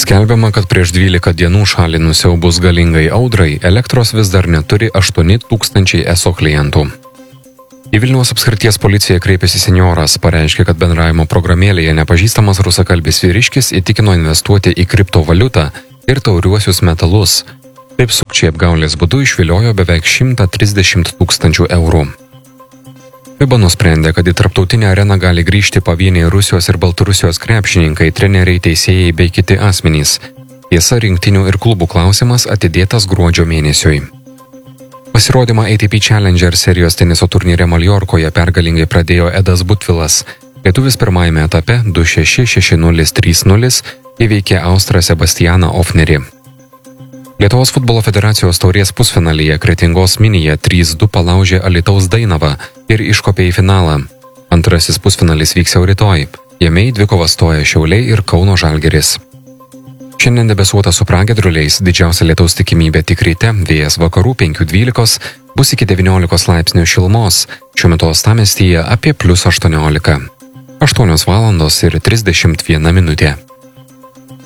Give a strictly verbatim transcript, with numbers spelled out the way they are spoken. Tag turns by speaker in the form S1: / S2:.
S1: Skelbiama, kad prieš dvylika dienų šalį nusiaubus galingai audrai, elektros vis dar neturi aštuoni tūkstančiai eso klientų. Į Vilniaus apskrities policiją kreipėsi senjoras, pareiškė, kad bendravimo programėlėje nepažįstamas rusakalbis vyriškis įtikino investuoti į kriptovaliutą ir tauriuosius metalus. Taip sukčiai apgaulės būdu išviliojo beveik šimtą trisdešimt tūkstančių eurų. FIBA nusprendė, kad į tarptautinę areną gali grįžti pavieniai Rusijos ir Baltarusijos krepšininkai, treneriai, teisėjai bei kiti asmenys. Tiesa, rinktinių ir klubų klausimas atidėtas gruodžio mėnesiui. Pasirodymą A T P Challenger serijos teniso turnyre Maljorkoje pergalingai pradėjo Edas Butvilas. Lietuvis pirmajame etape du šeši, šeši nulis, trys nulis įveikė austrą Sebastianą Ofnerį. Lietuvos futbolo federacijos taurės pusfinalyje Kretingos Minija trys du palaužė Alytaus Dainavą ir iškopė į finalą. Antrasis pusfinalis vyks jau rytoj. Jame į dvikovą stoja Šiauliai ir Kauno Žalgiris. Šiandien debesuota su pragiedruliais, didžiausia lietaus tikimybė tik ryte, vėjas vakarų penki dvylika, bus iki devyniolikos laipsnių šilumos, šiuo metu uostamiestyje apie plius aštuoniolika. aštuonios valandos ir trisdešimt viena minutė.